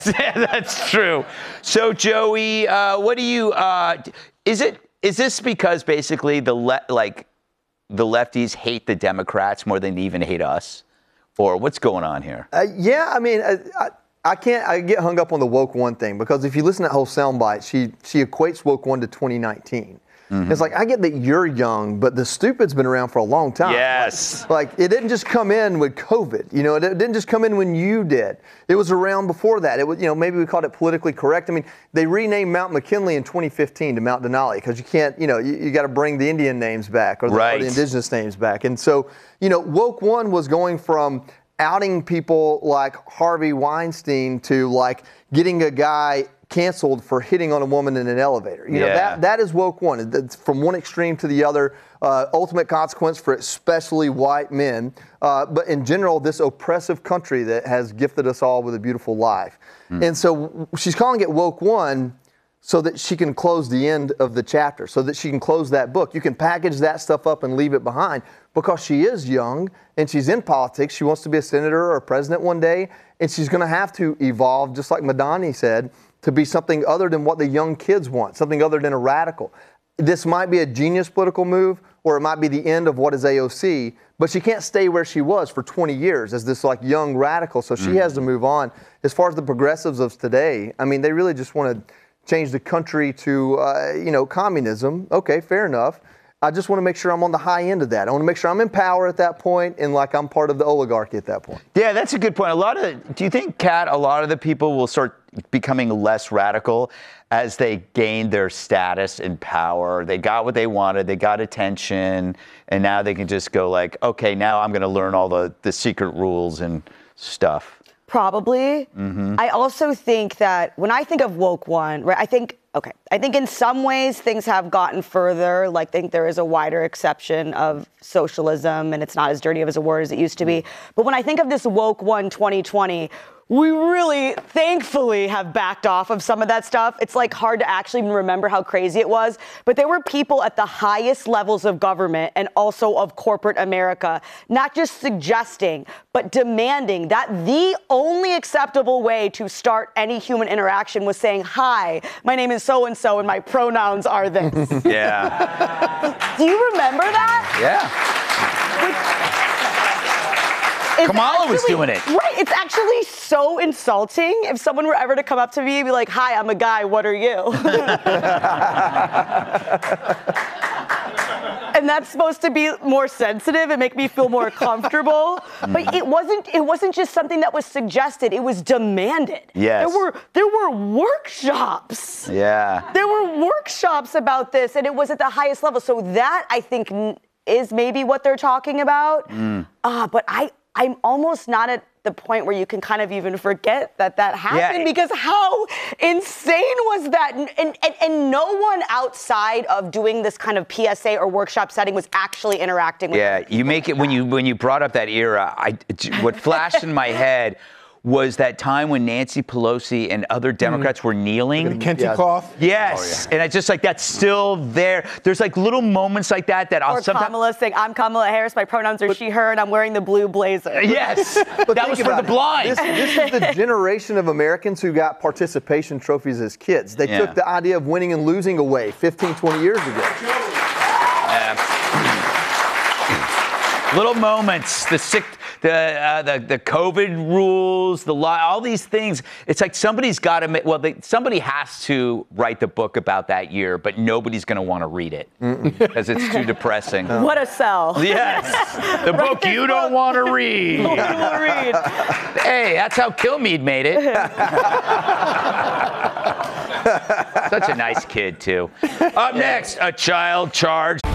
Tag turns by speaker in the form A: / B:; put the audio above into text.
A: Yeah, that's true. So, Joey, what do you? Is this because basically the lefties hate the Democrats more than they even hate us, or what's going on here?
B: Yeah, I mean, I get hung up on the woke one thing because if you listen to that whole soundbite, she equates woke one to 2019. It's like, I get that you're young, but the stupid's been around for a long time.
A: Yes.
B: Like it didn't just come in with COVID. You know, it didn't just come in when you did. It was around before that. It was, you know, maybe we called it politically correct. I mean, they renamed Mount McKinley in 2015 to Mount Denali because you can't, you know, you got to bring the Indian names back or the indigenous names back. And so, you know, woke one was going from outing people like Harvey Weinstein to like getting a guy canceled for hitting on a woman in an elevator. You know, that is woke one. It's from one extreme to the other. Ultimate consequence for especially white men. But in general, this oppressive country that has gifted us all with a beautiful life. And so she's calling it woke one so that she can close the end of the chapter, so that she can close that book. You can package that stuff up and leave it behind because she is young and she's in politics. She wants to be a senator or president one day, and she's going to have to evolve, just like Madani said, to be something other than what the young kids want, something other than a radical. This might be a genius political move, or it might be the end of what is AOC, but she can't stay where she was for 20 years as this like young radical, so she has to move on. As far as the progressives of today, I mean, they really just want to change the country to, you know, communism. Okay, fair enough. I just want to make sure I'm on the high end of that. I want to make sure I'm in power at that point and like I'm part of the oligarchy at that point.
A: Yeah, that's a good point. Do you think, Kat, a lot of the people will start becoming less radical as they gain their status and power? They got what they wanted, they got attention, and now they can just go like, okay, now I'm going to learn all the secret rules and stuff.
C: Probably. I also think that when I think of woke one, right, I think in some ways things have gotten further. Like, I think there is a wider exception of socialism, and it's not as dirty of as a word as it used to be. But when I think of this woke one 2020, we really, thankfully, have backed off of some of that stuff. It's like hard to actually even remember how crazy it was. But there were people at the highest levels of government and also of corporate America, not just suggesting, but demanding that the only acceptable way to start any human interaction was saying, "Hi, my name is so-and-so and my pronouns are this."
A: Yeah.
C: Do you remember that?
A: Yeah. Kamala was doing it.
C: Right. It's actually so insulting if someone were ever to come up to me and be like, "Hi, I'm a guy. What are you?" And that's supposed to be more sensitive and make me feel more comfortable. But it wasn't just something that was suggested. It was demanded.
A: Yes.
C: There were workshops.
A: Yeah.
C: There were workshops about this, and it was at the highest level. So that, I think, is maybe what they're talking about. But I'm almost not at the point where you can kind of even forget that happened, because how insane was that? And no one outside of doing this kind of PSA or workshop setting was actually interacting with
A: them. You make it, when you brought up that era, what flashed in my head was that time when Nancy Pelosi and other Democrats were kneeling.
D: The Kente cloth?
A: Yes. And it's just like, that's still there. There's like little moments like that I'll sometimes...
C: Or Kamala saying, "I'm Kamala Harris, my pronouns are she, her, and I'm wearing the blue blazer."
A: Yes. That was for the blind.
B: This is the generation of Americans who got participation trophies as kids. They took the idea of winning and losing away 15, 20 years ago.
A: Little moments, the COVID rules, all these things. It's like somebody's got to somebody has to write the book about that year, but nobody's going to want to read it because it's too depressing.
C: What a sell.
A: Yes. The book you don't want to read. Hey, that's how Kilmeade made it. Such a nice kid, too. Up next, a child charged.